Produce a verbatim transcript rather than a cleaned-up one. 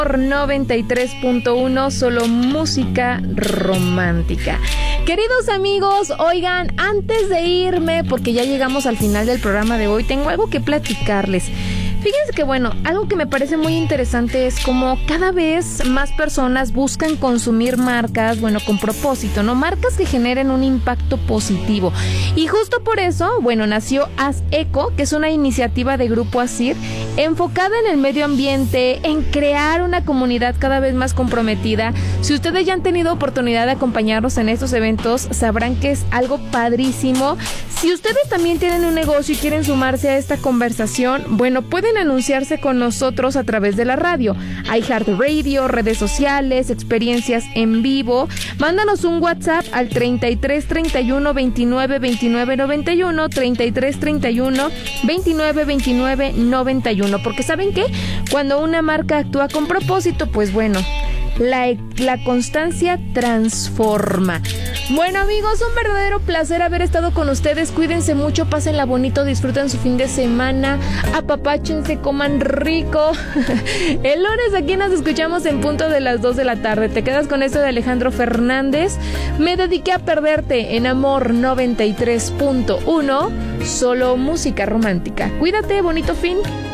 noventa y tres punto uno, solo música romántica. Queridos amigos, oigan, antes de irme, porque ya llegamos al final del programa de hoy, tengo algo que platicarles. Fíjense que, bueno, algo que me parece muy interesante es como cada vez más personas buscan consumir marcas, bueno, con propósito, ¿no? Marcas que generen un impacto positivo. Y justo por eso, bueno, nació Haz Eco, que es una iniciativa de Grupo Asir, enfocada en el medio ambiente, en crear una comunidad cada vez más comprometida. Si ustedes ya han tenido oportunidad de acompañarnos en estos eventos, sabrán que es algo padrísimo. Si ustedes también tienen un negocio y quieren sumarse a esta conversación, bueno, pueden anunciarse con nosotros a través de la radio, iHeartRadio, redes sociales, experiencias en vivo. Mándanos un WhatsApp al treinta y tres treinta y uno veintinueve veintinueve noventa y uno, treinta y tres treinta y uno veintinueve veintinueve noventa y uno, porque ¿saben qué? Cuando una marca actúa con propósito, pues bueno, La, la constancia transforma. Bueno, amigos, un verdadero placer haber estado con ustedes. Cuídense mucho, pásenla bonito, disfruten su fin de semana, apapáchense, coman rico. El lunes aquí nos escuchamos en punto de las dos de la tarde. Te quedas con esto de Alejandro Fernández. Me dediqué a perderte en Amor noventa y tres punto uno, solo música romántica. Cuídate, bonito fin.